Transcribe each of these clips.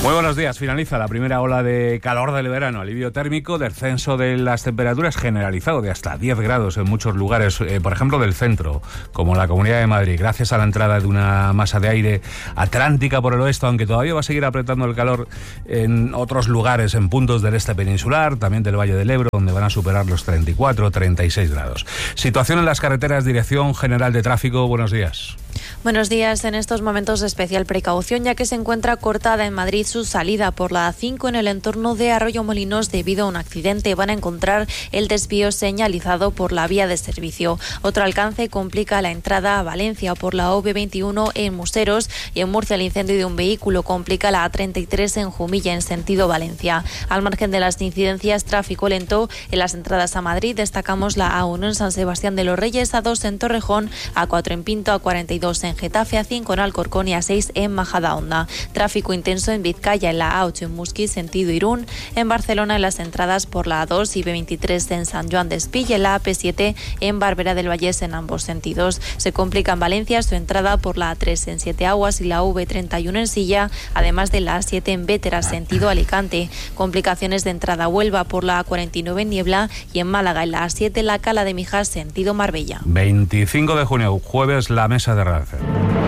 Muy buenos días. Finaliza la primera ola de calor del verano. Alivio térmico, descenso de las temperaturas generalizado de hasta 10 grados en muchos lugares, por ejemplo del centro, como la Comunidad de Madrid, gracias a la entrada de una masa de aire atlántica por el oeste, aunque todavía va a seguir apretando el calor en otros lugares, en puntos del este peninsular, también del Valle del Ebro, donde van a superar los 34 o 36 grados. Situación en las carreteras, Dirección General de Tráfico. Buenos días. Buenos días. En estos momentos de especial precaución, ya que se encuentra cortada en Madrid su salida por la A5 en el entorno de Arroyomolinos debido a un accidente. Van a encontrar el desvío señalizado por la vía de servicio. Otro alcance complica la entrada a Valencia por la OV21 en Museros, y en Murcia el incendio de un vehículo complica la A33 en Jumilla en sentido Valencia. Al margen de las incidencias, tráfico lento en las entradas a Madrid. Destacamos la A1 en San Sebastián de los Reyes, A2 en Torrejón, A4 en Pinto, A42 en Getafe, A5 en Alcorcón y A6 en Majadahonda. Tráfico intenso en Vizcaya en la A8 en Musquis, sentido Irún. En Barcelona en las entradas por la A2 y B23 en San Joan d'Espí y en la AP7 en Barberá del Vallés en ambos sentidos. Se complica en Valencia su entrada por la A3 en Siete Aguas y la V31 en Silla, además de la A7 en Bétera, sentido Alicante. Complicaciones de entrada a Huelva por la A49 en Niebla y en Málaga en la A7 la Cala de Mijas, sentido Marbella. 25 de junio, jueves, la mesa de redacción.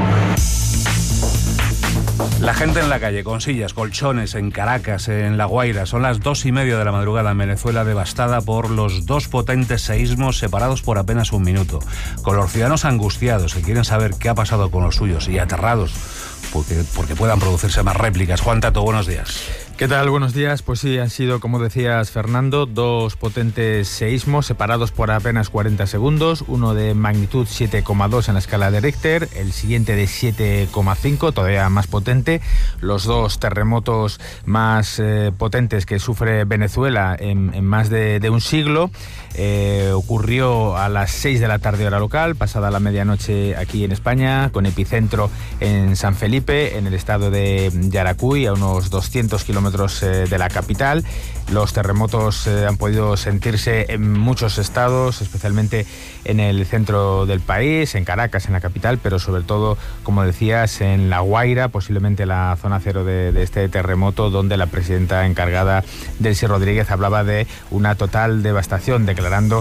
La gente en la calle, con sillas, colchones, en Caracas, en La Guaira. Son las 2:30 de la madrugada en Venezuela, devastada por los dos potentes seísmos separados por apenas un minuto. Con los ciudadanos angustiados que quieren saber qué ha pasado con los suyos y aterrados porque puedan producirse más réplicas. Juan Tato, buenos días. ¿Qué tal? Buenos días. Pues sí, han sido, como decías, Fernando, dos potentes seísmos separados por apenas 40 segundos, uno de magnitud 7,2 en la escala de Richter, el siguiente de 7,5, todavía más potente. Los dos terremotos más potentes que sufre Venezuela en más de un siglo. Ocurrió a las 6 de la tarde hora local, pasada la medianoche aquí en España, con epicentro en San Felipe, en el estado de Yaracuy, a unos 200 kilómetros de la capital. Los terremotos han podido sentirse en muchos estados, especialmente en el centro del país, en Caracas, en la capital, pero sobre todo, como decías, en La Guaira, posiblemente la zona cero de este terremoto, donde la presidenta encargada, Delcy Rodríguez, hablaba de una total devastación, declarando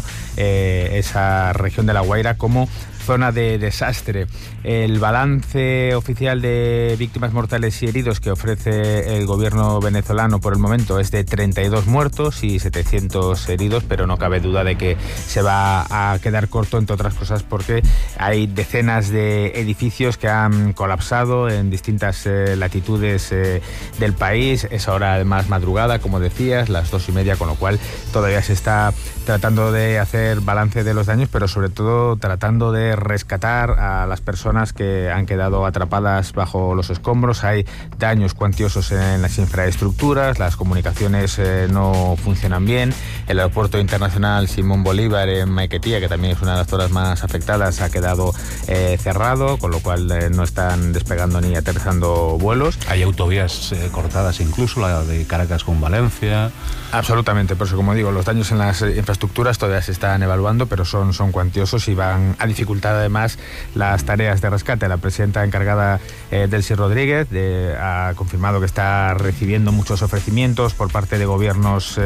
esa región de La Guaira como zona de desastre. El balance oficial de víctimas mortales y heridos que ofrece el gobierno venezolano por el momento es de 32 muertos y 700 heridos, pero no cabe duda de que se va a quedar corto, entre otras cosas, porque hay decenas de edificios que han colapsado en distintas latitudes del país. Es ahora además madrugada, como decías, las 2:30, con lo cual todavía se está tratando de hacer balance de los daños, pero sobre todo tratando de rescatar a las personas que han quedado atrapadas bajo los escombros. Hay daños cuantiosos en las infraestructuras, las comunicaciones no funcionan bien. El aeropuerto internacional Simón Bolívar en Maiquetía, que también es una de las zonas más afectadas, ha quedado cerrado, con lo cual no están despegando ni aterrizando vuelos. Hay autovías cortadas, incluso la de Caracas con Valencia. Absolutamente, por eso, como digo, los daños en las infraestructuras todavía se están evaluando, pero son cuantiosos y van a dificultar además las tareas de rescate. La presidenta encargada, Delcy Rodríguez, ha confirmado que está recibiendo muchos ofrecimientos por parte de gobiernos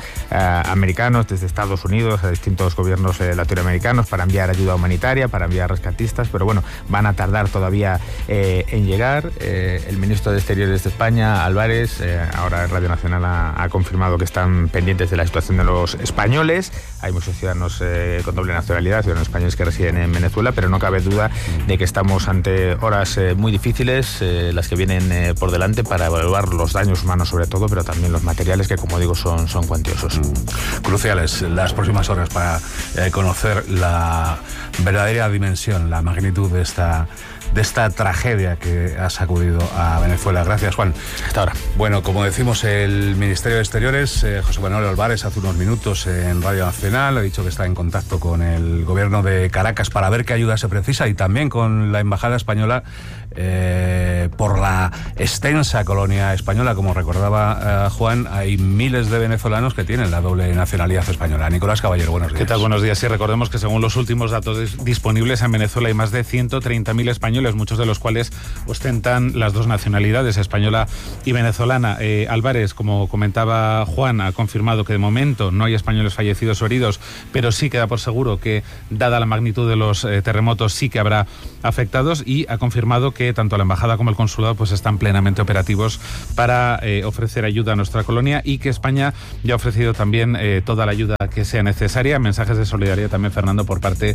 americanos, desde Estados Unidos a distintos gobiernos latinoamericanos, para enviar ayuda humanitaria, para enviar rescatistas, pero bueno, van a tardar todavía en llegar. El ministro de Exteriores de España, Álvarez, ahora en Radio Nacional ha confirmado que están pendientes de la situación de los españoles. Hay muchos ciudadanos con doble nacionalidad, ciudadanos españoles que residen en Venezuela, pero no cabe duda de que estamos ante horas muy difíciles, las que vienen por delante, para evaluar los daños humanos sobre todo, pero también los materiales, que, como digo, son cuantiosos. Cruciales las próximas horas para conocer la verdadera dimensión, la magnitud de esta tragedia que ha sacudido a Venezuela. Gracias, Juan. Hasta ahora. Bueno, como decimos, el Ministerio de Exteriores, José Manuel Álvarez, hace unos minutos en Radio Nacional, ha dicho que está en contacto con el gobierno de Caracas para ver qué ayuda se precisa, y también con la Embajada Española por la extensa colonia española, como recordaba Juan, hay miles de venezolanos que tienen la doble nacionalidad española. Nicolás Caballero, buenos días. ¿Qué tal? Buenos días. Sí, recordemos que según los últimos datos disponibles en Venezuela hay más de 130.000 españoles, muchos de los cuales ostentan las dos nacionalidades, española y venezolana. Álvarez, como comentaba Juan, ha confirmado que de momento no hay españoles fallecidos o heridos, pero sí queda por seguro que, dada la magnitud de los terremotos, sí que habrá afectados, y ha confirmado que tanto la embajada como el consulado pues están plenamente operativos para ofrecer ayuda a nuestra colonia, y que España ya ha ofrecido también toda la ayuda que sea necesaria. Mensajes de solidaridad también, Fernando, por parte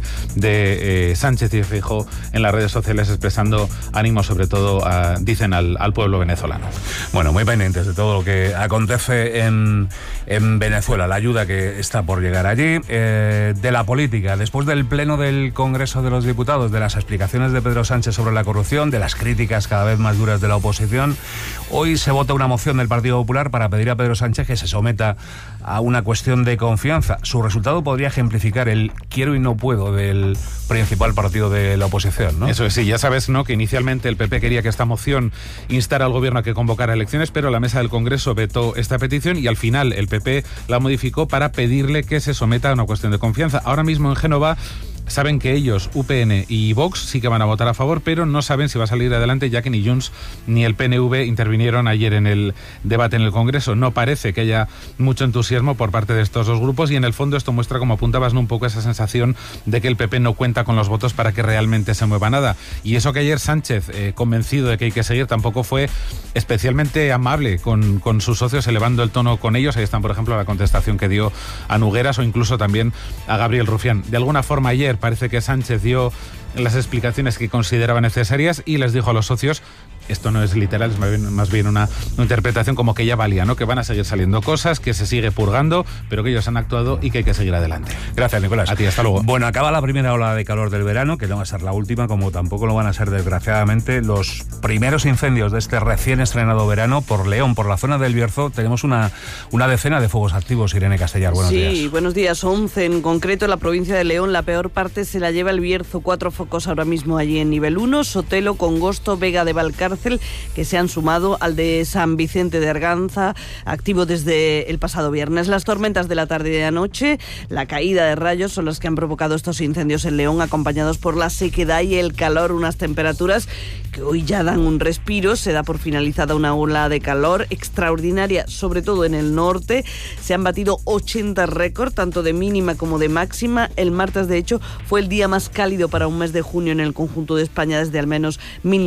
de Sánchez y Feijóo en las redes sociales, expresando ánimo sobre todo, dicen, al pueblo venezolano. Bueno, muy pendientes de todo lo que acontece en Venezuela, la ayuda que está por llegar allí. De la política, después del pleno del Congreso de los Diputados, de las explicaciones de Pedro Sánchez sobre la corrupción, de las críticas cada vez más duras de la oposición, hoy se vota una moción del Partido Popular para pedir a Pedro Sánchez que se someta a una cuestión de confianza. Su resultado podría ejemplificar el quiero y no puedo del principal partido de la oposición, ¿no? Eso es, sí, ya sabes, ¿no?, que inicialmente el PP quería que esta moción instara al gobierno a que convocara elecciones, pero la mesa del Congreso vetó esta petición y al final el PP la modificó para pedirle que se someta a una cuestión de confianza. Ahora mismo en Génova saben que ellos, UPN y Vox, sí que van a votar a favor, pero no saben si va a salir adelante, ya que ni Junts ni el PNV intervinieron ayer en el debate en el Congreso. No parece que haya mucho entusiasmo por parte de estos dos grupos, y en el fondo esto muestra, como apuntabas, ¿no?, un poco esa sensación de que el PP no cuenta con los votos para que realmente se mueva nada. Y eso que ayer Sánchez, convencido de que hay que seguir, tampoco fue especialmente amable con sus socios, elevando el tono con ellos. Ahí están, por ejemplo, la contestación que dio a Nogueras o incluso también a Gabriel Rufián. De alguna forma ayer parece que Sánchez dio las explicaciones que consideraba necesarias y les dijo a los socios, esto no es literal, es más bien una interpretación como que ya valía, ¿no?, que van a seguir saliendo cosas, que se sigue purgando, pero que ellos han actuado y que hay que seguir adelante. Gracias, Nicolás. A ti, hasta luego. Bueno, acaba la primera ola de calor del verano, que no va a ser la última, como tampoco lo van a ser, desgraciadamente, los primeros incendios de este recién estrenado verano por León, por la zona del Bierzo. Tenemos una decena de fuegos activos. Irene Castellar, buenos días. Sí, buenos días. 11 en concreto en la provincia de León. La peor parte se la lleva el Bierzo. 4 focos ahora mismo allí en nivel 1. Sotelo, Congosto, Vega de Valcárcel, que se han sumado al de San Vicente de Arganza, activo desde el pasado viernes. Las tormentas de la tarde y de anoche, la caída de rayos, son las que han provocado estos incendios en León, acompañados por la sequedad y el calor, unas temperaturas que hoy ya dan un respiro. Se da por finalizada una ola de calor extraordinaria, sobre todo en el norte. Se han batido 80 récords, tanto de mínima como de máxima. El martes, de hecho, fue el día más cálido para un mes de junio en el conjunto de España desde al menos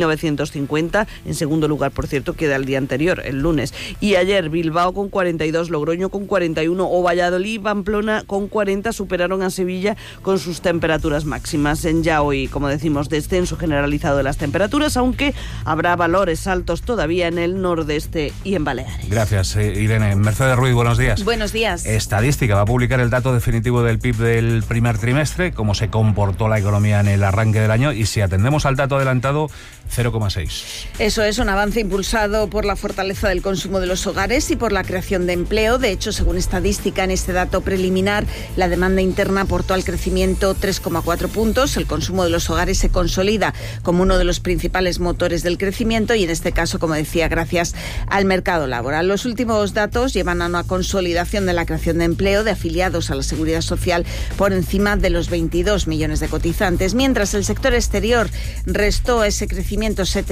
1950. En segundo lugar, por cierto, queda el día anterior, el lunes. Y ayer Bilbao con 42, Logroño con 41 o Valladolid, Pamplona con 40 superaron a Sevilla con sus temperaturas máximas. En ya hoy, como decimos, descenso generalizado de las temperaturas, aunque habrá valores altos todavía en el nordeste y en Baleares. Gracias, Irene. Mercedes Ruiz, buenos días. Buenos días. Estadística va a publicar el dato definitivo del PIB del primer trimestre, cómo se comportó la economía en el arranque del año, y si atendemos al dato adelantado, 0,6. Eso es un avance impulsado por la fortaleza del consumo de los hogares y por la creación de empleo. De hecho, según estadística, en este dato preliminar, la demanda interna aportó al crecimiento 3,4 puntos. El consumo de los hogares se consolida como uno de los principales motores del crecimiento y, en este caso, como decía, gracias al mercado laboral. Los últimos datos llevan a una consolidación de la creación de empleo de afiliados a la Seguridad Social por encima de los 22 millones de cotizantes, mientras el sector exterior restó ese crecimiento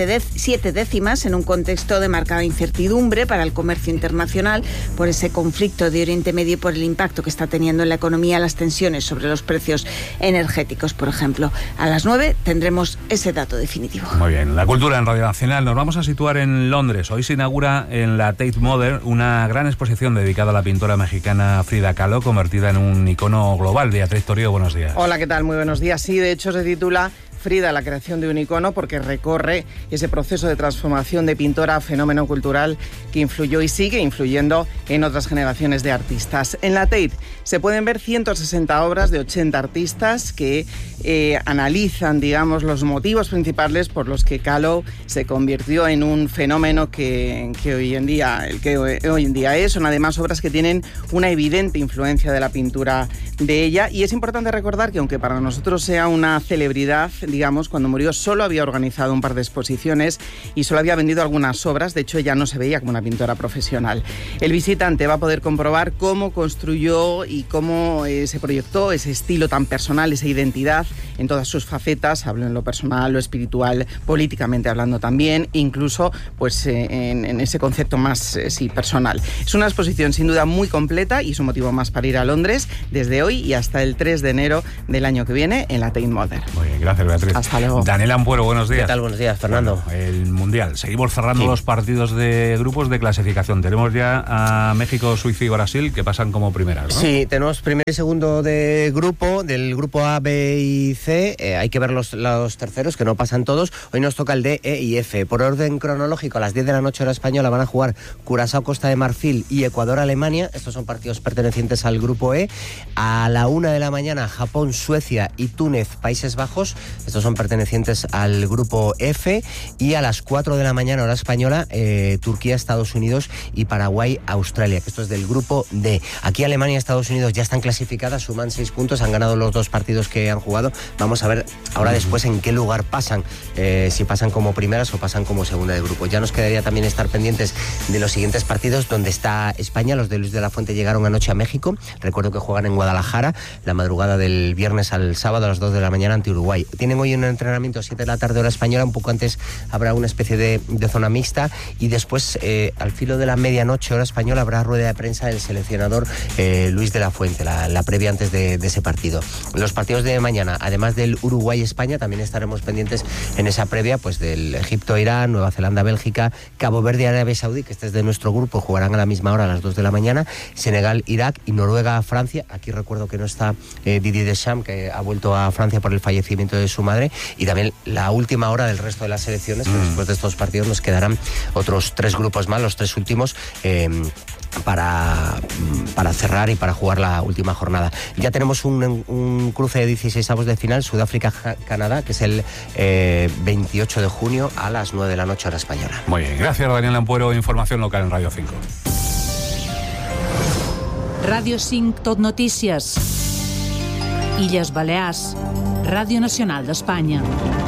7 décimas en un contexto de marcada incertidumbre para el comercio internacional por ese conflicto de Oriente Medio y por el impacto que está teniendo en la economía las tensiones sobre los precios energéticos, por ejemplo. A las 9 tendremos ese dato definitivo. Muy bien, la cultura en Radio Nacional. Nos vamos a situar en Londres. Hoy se inaugura en la Tate Modern una gran exposición dedicada a la pintora mexicana Frida Kahlo, convertida en un icono global. Beatriz Torío, buenos días. Hola, ¿qué tal? Muy buenos días. Sí, de hecho se titula Frida, la creación de un icono, porque recorre ese proceso de transformación de pintora a fenómeno cultural que influyó y sigue influyendo en otras generaciones de artistas. En la Tate se pueden ver 160 obras de 80 artistas que analizan, digamos, los motivos principales por los que Kahlo se convirtió en un fenómeno que hoy en día es. Son además obras que tienen una evidente influencia de la pintura de ella, y es importante recordar que aunque para nosotros sea una celebridad, digamos, cuando murió solo había organizado un par de exposiciones y solo había vendido algunas obras. De hecho, ella no se veía como una pintora profesional. El visitante va a poder comprobar cómo construyó y cómo se proyectó ese estilo tan personal, esa identidad en todas sus facetas. Hablo en lo personal, lo espiritual, políticamente hablando también, incluso pues en ese concepto más personal. Es una exposición sin duda muy completa y es un motivo más para ir a Londres desde hoy y hasta el 3 de enero del año que viene en la Tate Modern. Muy bien, gracias, Beatriz. Hasta luego. Daniel Ampuero, buenos días. ¿Qué tal? Buenos días, Fernando. Bueno, el Mundial. Seguimos cerrando los partidos de grupos de clasificación. Tenemos ya a México, Suiza y Brasil que pasan como primeras, ¿no? Sí, tenemos primero y segundo de grupo, del grupo A, B y C. Hay que ver los terceros, que no pasan todos. Hoy nos toca el D, E y F. Por orden cronológico, a las 10 de la noche hora española van a jugar Curazao, Costa de Marfil y Ecuador, Alemania. Estos son partidos pertenecientes al grupo E. A la 1 de la mañana, Japón, Suecia y Túnez, Países Bajos. Estos son pertenecientes al grupo F. Y a las 4 de la mañana, hora española, Turquía, Estados Unidos y Paraguay, Australia, que esto es del grupo D. Aquí Alemania y Estados Unidos ya están clasificadas, suman 6 puntos, han ganado los 2 partidos que han jugado. Vamos a ver ahora después en qué lugar pasan, si pasan como primeras o pasan como segunda de grupo. Ya nos quedaría también estar pendientes de los siguientes partidos, donde está España. Los de Luis de la Fuente llegaron anoche a México. Recuerdo que juegan en Guadalajara la madrugada del viernes al sábado a las 2 de la mañana ante Uruguay. Tienen hoy un entrenamiento 7 de la tarde hora española, un poco antes habrá una especie de zona mixta y después al filo de la medianoche hora española habrá rueda de prensa del seleccionador Luis de la Fuente, la previa antes de ese partido. Los partidos de mañana, además del Uruguay-España, también estaremos pendientes en esa previa pues del Egipto-Irán, Nueva Zelanda-Bélgica, Cabo Verde-Arabia Saudí, que este es de nuestro grupo, jugarán a la misma hora a las 2 de la mañana, Senegal-Irak y Noruega-Francia. Aquí recuerdo que no está Didier Deschamps, que ha vuelto a Francia por el fallecimiento de su madre, y también la última hora del resto de las selecciones, que después de estos partidos nos quedarán otros 3 grupos más, los 3 últimos, para cerrar y para jugar la última jornada. Ya tenemos un cruce de 16avos de final, Sudáfrica-Canadá, que es el 28 de junio a las 9 de la noche hora española. Muy bien, gracias Daniel Ampuero, información local en Radio 5. Radio 5 Tot Notícies. Illes Balears, Ràdio Nacional d'Espanya.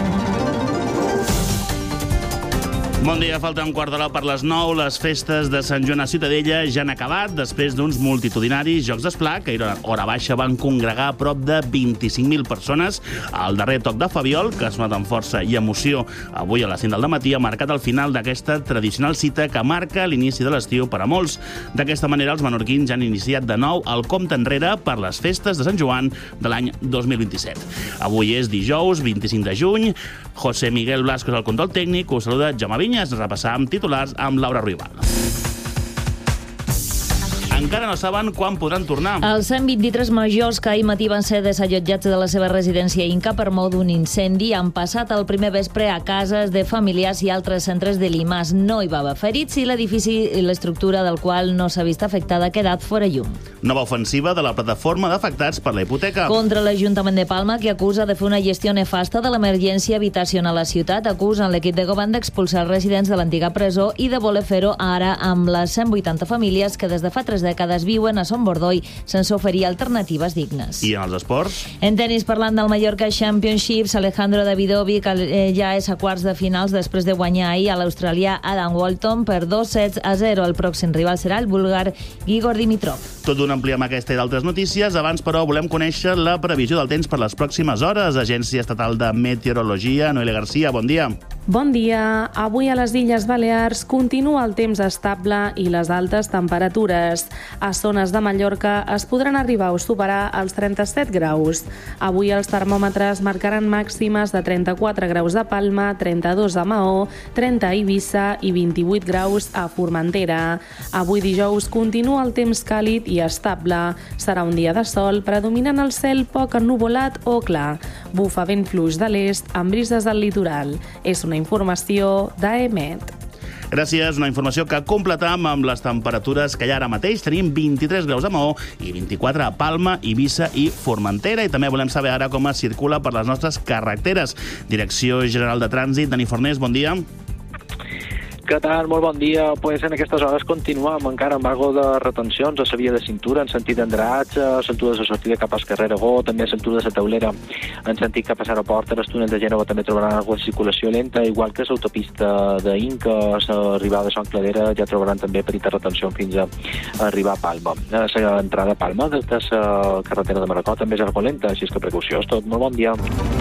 Bon dia, falta un quart d'hora per les 9. Les festes de Sant Joan a Ciutadella ja han acabat després d'uns multitudinaris jocs d'esplà que a hora baixa van congregar a prop de 25.000 persones. El darrer toc de Fabiol, que ha sonat amb força i emoció avui a les 5 del matí, ha marcat el final d'aquesta tradicional cita que marca l'inici de l'estiu per a molts. D'aquesta manera, els menorquins ja han iniciat de nou el compte enrere per les festes de Sant Joan de l'any 2027. Avui és dijous, 25 de juny. José Miguel Blasco és el control tècnic. Us saluda Jaume Vinyes. Repassam titulars amb Laura Ruibal. Encara no saben quan podran tornar. Els 123 majors que ahir matí van ser desallotjats de la seva residència Inca per mor d'un incendi han passat el primer vespre a cases de familiars i altres centres de Limas. No hi va haver ferits i l'edifici i l'estructura del qual no s'ha vist afectada ha quedat fora llum. Nova ofensiva de la plataforma d'afectats per la hipoteca. Contra l'Ajuntament de Palma, que acusa de fer una gestió nefasta de l'emergència habitacional a la ciutat, acusen l'equip de govern d'expulsar els residents de l'antiga presó i de voler fer-ho ara amb les 180 famílies que des de fa 3 dècades viuen a Son Bordoi sense oferir alternatives dignes. I en els esports? En tenis, parlant del Mallorca Championships, Alejandro Davidovic ja és a quarts de finals després de guanyar ahir a l'australià Adam Walton per 2-0. El pròxim rival serà el búlgar Igor Dimitrov. Tot d'un ampliem aquesta i d'altres notícies. Abans, però, volem conèixer la previsió del temps per les pròximes hores. Agència Estatal de Meteorologia, Noelia Garcia, bon dia. Bon dia. Avui a les Illes Balears continua el temps estable i les altes temperatures. A zones de Mallorca es podran arribar a superar els 37 graus. Avui els termòmetres marcaran màximes de 34 graus a Palma, 32 a Maó, 30 a Eivissa i 28 graus a Formentera. Avui dijous continua el temps càlid i estable. Serà un dia de sol, predominant el cel poc ennuvolat o clar. Bufa vent fluix de l'est amb brises del litoral. És una informació d'AEMET. Gràcies, una informació que completam amb les temperatures que hi ha ara mateix. Tenim 23 graus a Maó i 24 a Palma, Eivissa i Formentera. I també volem saber ara com es circula per les nostres carreteres. Direcció General de Trànsit, Dani Fornés, bon dia. Què tal? Molt bon dia. Pues en aquestes hores continuem encara amb algo de retencions a la via de cintura en sentit d'Andratx, a l'altura de la sortida cap al carrer Aragó, també a l'altura de la Taulera en sentit cap a l'aeroport. A l'estúnel de Gènova també trobaran alguna circulació lenta, igual que a l'autopista d'Inca, a l'arribada de Sant Cladera ja trobaran també petita retenció fins a arribar a Palma. A l'entrada a Palma des de la carretera de Maracó també és algo lenta, així és que precaució és tot. Molt bon dia.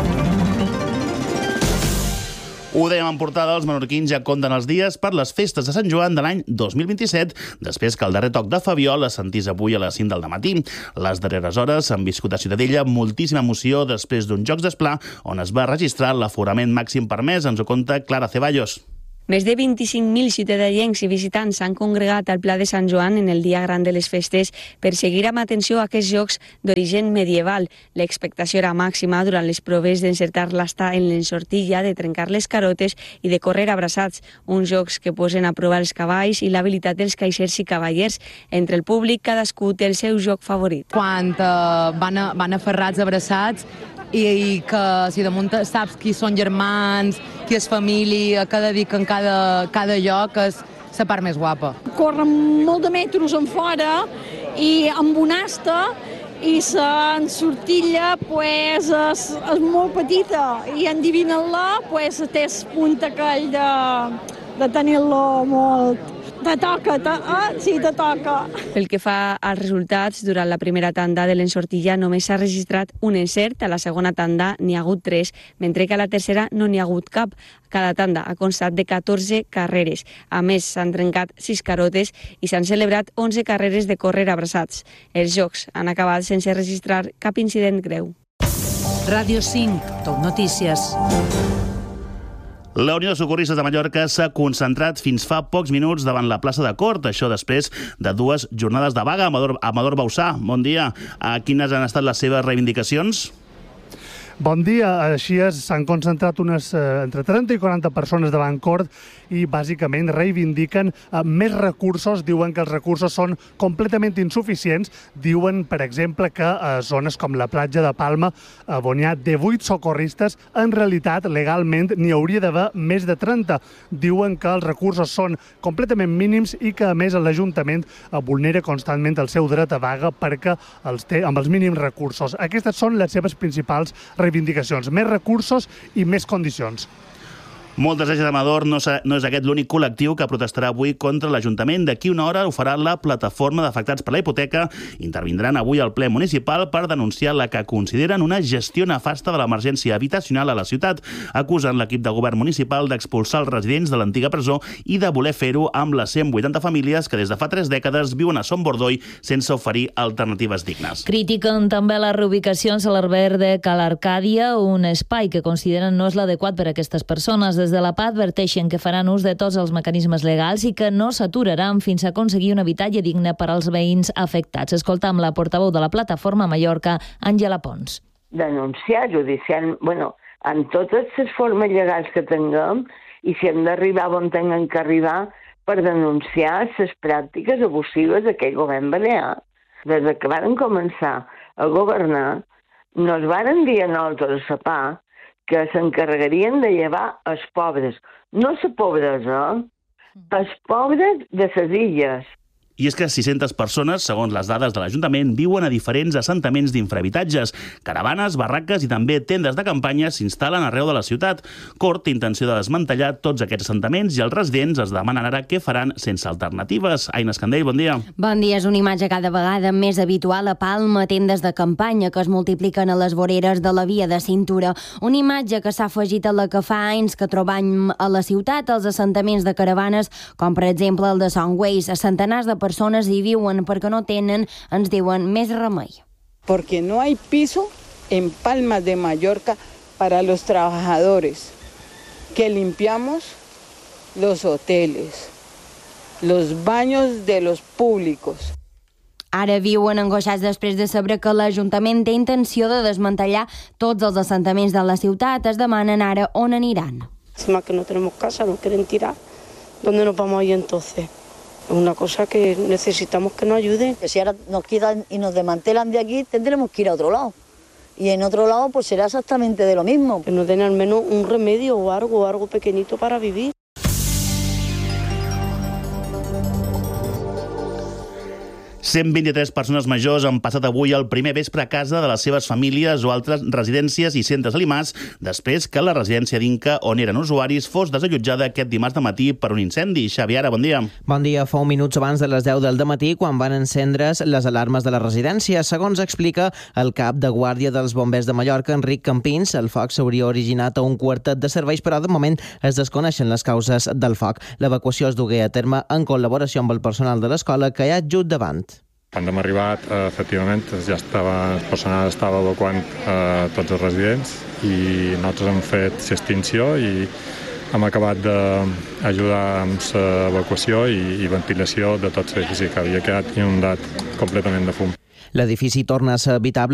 Ho dèiem en portada, els menorquins ja compten els dies per les festes de Sant Joan de l'any 2027, després que el darrer toc de Fabiola es sentís avui a les 5 del matí. Les darreres hores han viscut a Ciutadella moltíssima emoció després d'uns Jocs d'Esplà on es va registrar l'aforament màxim permès. Ens ho conta Clara Ceballos. Més de 25.000 ciutadans i visitants s'han congregat al Pla de Sant Joan en el dia gran de les festes per seguir amb atenció aquests jocs d'origen medieval. L'expectació era màxima durant les proves d'encertar l'asta en l'ensortilla, de trencar les carotes i de córrer abraçats, uns jocs que posen a prova els cavalls i l'habilitat dels caixers i cavallers. Entre el públic, cadascú té el seu joc favorit. Quan van aferrats abraçats i que si damunt saps qui són germans, qui és família, que dediquen cada lloc, és la part més guapa. Corren molt de metros en fora i amb una asta i l'ensortilla pues, és molt petita i endivinen-la pues, té el punt aquell de tenir-lo molt... Te toca. Pel que fa als resultats, durant la primera tanda de l'ensortilla només s'ha registrat un encert, a la segona tanda n'hi ha hagut 3, mentre que a la tercera no n'hi ha hagut cap. Cada tanda ha constat de 14 carreres. A més, s'han trencat 6 carotes i s'han celebrat 11 carreres de córrer abraçats. Els jocs han acabat sense registrar cap incident greu. Ràdio 5, Tot Notícies. La Unió de Socorristes de Mallorca s'ha concentrat fins fa pocs minuts davant la plaça de Cort, això després de 2 jornades de vaga. Amador Bausà, bon dia. Quines han estat les seves reivindicacions? Bon dia. Així s'han concentrat entre 30 i 40 persones davant Cort i bàsicament reivindiquen més recursos. Diuen que els recursos són completament insuficients. Diuen, per exemple, que a zones com la platja de Palma, on hi ha 18 socorristes, en realitat, legalment, n'hi hauria d'haver més de 30. Diuen que els recursos són completament mínims i que, a més, l'Ajuntament vulnera constantment el seu dret a vaga perquè els té amb els mínims recursos. Aquestes són les seves principals reivindicacions, més recursos i més condicions. Moltes gràcies, Amador. No és aquest l'únic col·lectiu que protestarà avui contra l'Ajuntament. D'aquí una hora ho farà la plataforma d'afectats per la hipoteca. Intervindran avui al ple municipal per denunciar la que consideren una gestió nefasta de l'emergència habitacional a la ciutat. Acusen l'equip de govern municipal d'expulsar els residents de l'antiga presó i de voler fer-ho amb les 180 famílies que des de fa 3 dècades viuen a Son Bordoi sense oferir alternatives dignes. Critiquen també les reubicacions a l'Arber de Cal Arcàdia, un espai que consideren no és l'adequat per a aquestes persones. Des de la PA adverteixen que faran ús de tots els mecanismes legals i que no s'aturaran fins a aconseguir un habitatge digne per als veïns afectats. Escoltam la portaveu de la plataforma a Mallorca, Àngela Pons. Denunciar judicial, en totes les formes legals que tinguem i si hem d'arribar on tinguem que arribar per denunciar les pràctiques abusives d'aquell govern balear. Des que varen començar a governar, nos varen dir a nosaltres a la PA que s'encarregarien de llevar els pobres. No la pobresa, els pobres de les illes. I és que 600 persones, segons les dades de l'Ajuntament, viuen a diferents assentaments d'infrahabitatges. Caravanes, barraques i també tendes de campanya s'instal·len arreu de la ciutat. Cort té intenció de desmantellar tots aquests assentaments i els residents es demanen ara què faran sense alternatives. Aina Escandell, bon dia. Bon dia. És una imatge cada vegada més habitual a Palma, tendes de campanya que es multipliquen a les voreres de la via de cintura. Una imatge que s'ha afegit a la que fa anys que trobam a la ciutat, els assentaments de caravanes, com per exemple el de Son Ways. A centenars de persones hi viuen perquè no tenen, ens diuen, més remei. Porque no hay piso en Palma de Mallorca para los trabajadores que limpiamos los hoteles, los baños de los públicos. Ara viuen angoixats després de saber que l'Ajuntament té intenció de desmantellar tots els assentaments de la ciutat. Es demanen ara on aniran. Encima que no tenemos casa, nos quieren tirar. ¿Dónde nos vamos a ir entonces? Es una cosa que necesitamos que nos ayuden. Si ahora nos quitan y nos desmantelan de aquí, tendremos que ir a otro lado. Y en otro lado pues será exactamente de lo mismo. Que nos den al menos un remedio o algo pequeñito para vivir. 123 persones majors han passat avui el primer vespre a casa de les seves famílies o altres residències i centres alimats després que la residència d'Inca, on eren usuaris, fos desallotjada aquest dimarts de matí per un incendi. Xavi Ara, bon dia. Bon dia. Fa minuts abans de les 10 del dematí quan van encendre's les alarmes de la residència. Segons explica el cap de guàrdia dels bombers de Mallorca, Enric Campins, el foc s'hauria originat a un quartet de serveis, però de moment es desconeixen les causes del foc. L'evacuació es dugué a terme en col·laboració amb el personal de l'escola que hi ha just davant. Quan hem arribat, efectivament, el personal estava evacuant tots els residents i nosaltres hem fet l'extinció i hem acabat d'ajudar amb l'evacuació i ventilació de tot l'edifici que havia quedat inundat completament de fum. L'edifici torna a ser habitable